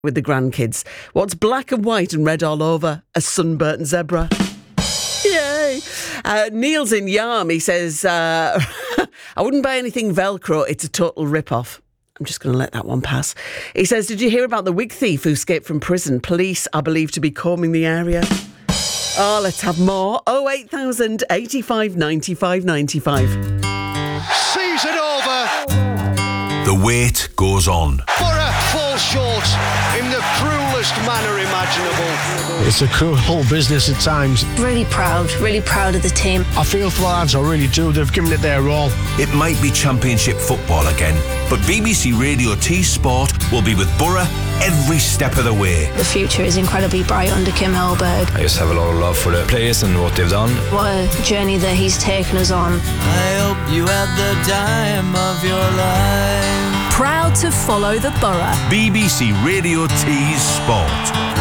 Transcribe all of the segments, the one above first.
with the grandkids. What's black and white and red all over? A sunburnt zebra. Yay! Neil's in Yarm. He says, I wouldn't buy anything Velcro. It's a total rip-off. I'm just going to let that one pass. He says, did you hear about the wig thief who escaped from prison? Police are believed to be combing the area. Oh, let's have more. 08000 85 95 95. Season over. The wait goes on. Borough falls short in the cruelest manner imaginable. It's a cruel business at times. Really proud of the team. I feel for the lads, I really do. They've given it their all. It might be Championship football again, but BBC Radio T Sport will be with Borough every step of the way. The future is incredibly bright under Kim Hellberg. I just have a lot of love for the place and what they've done. What a journey that he's taken us on. I hope you had the time of your life. Proud to follow the Borough. BBC Radio T Sport.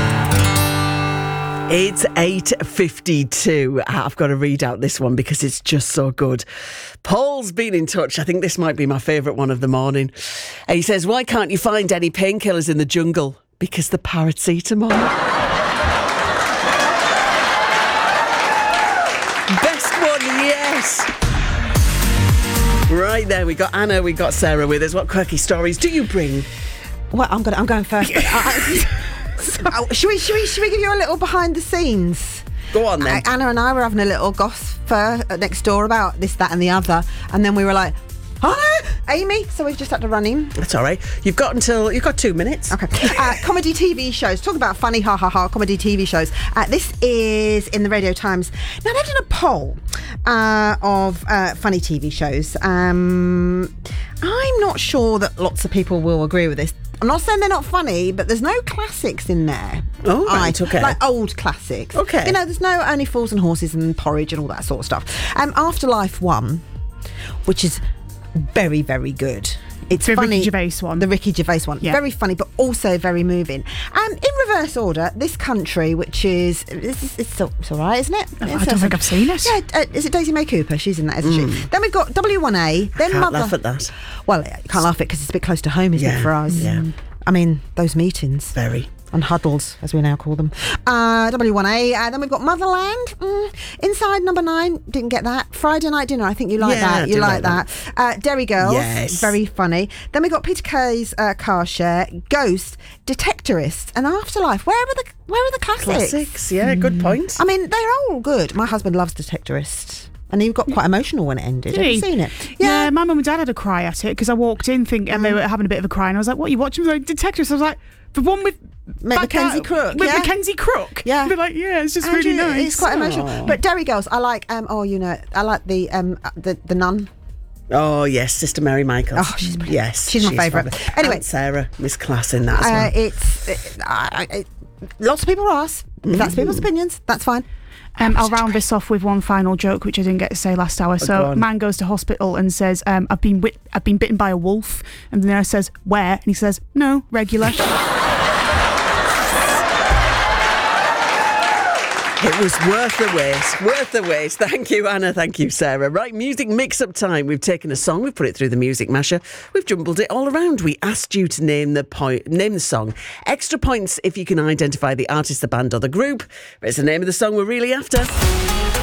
It's 8:52. I've got to read out this one because it's just so good. Paul's been in touch. I think this might be my favourite one of the morning. He says, why can't you find any painkillers in the jungle? Because the paracetamol. Best one, yes. Right there, we got Anna, we got Sarah with us. What quirky stories do you bring? Well, I'm going first. Should we give you a little behind the scenes? Go on then. Anna and I were having a little gossip next door about this, that and the other, and then we were like, oh no, Amy, so we've just had to run in. That's all right. You've got 2 minutes. Okay. Comedy TV shows. Talk about funny, comedy TV shows. This is in the Radio Times. Now, they've done a poll of funny TV shows. I'm not sure that lots of people will agree with this. I'm not saying they're not funny, but there's no classics in there. Oh, right, okay. Like old classics. Okay. You know, there's no Only Fools and Horses and Porridge and all that sort of stuff. Afterlife 1, which is very, very good. It's the funny. Ricky Gervais one. The Ricky Gervais one. Yeah. Very funny, but also very moving. In reverse order, This Country, which is... It's all right, isn't it? I don't think I've seen it. Yeah, is it Daisy May Cooper? She's in that, isn't she? Then we've got W1A. Then Can't laugh at that. Well, you can't laugh at it because it's a bit close to home, isn't it, for us? Yeah. I mean, those meetings. Very. And huddles, as we now call them. W1A. Then we've got Motherland. Inside Number 9. Didn't get that. Friday Night Dinner. I think you like that. You like that. Derry Girls. Yes. Very funny. Then we've got Peter Kay's Car Share. Ghost. Detectorist. And Afterlife. Where are the classics? Classics, yeah, good point. I mean, they're all good. My husband loves Detectorist. And he got quite emotional when it ended. Have you seen it? Yeah, my mum and dad had a cry at it because I walked in and they were having a bit of a cry, and I was like, what are you watching? Like, Detectives. I was like, the one with Mackenzie Crook. With Mackenzie Crook. Yeah. They're like, yeah, it's just really nice. It's quite emotional. But Derry Girls, I like, I like the nun. Oh, yes, Sister Mary Michaels. Oh, she's brilliant. Yes. She's my favourite. Fabulous. Anyway. And Sarah, Miss Class in that as well. Lots of people ask. If that's people's opinions, that's fine. I'll round this off with one final joke, which I didn't get to say last hour. So, man goes to hospital and says, "I've been bitten by a wolf," and the nurse says, "Where?" And he says, "No, regular." It was worth the wait. Thank you, Anna. Thank you, Sarah. Right, music mix-up time. We've taken a song, we've put it through the Music Masher, we've jumbled it all around. We asked you to name the song. Extra points if you can identify the artist, the band or the group. It's the name of the song we're really after.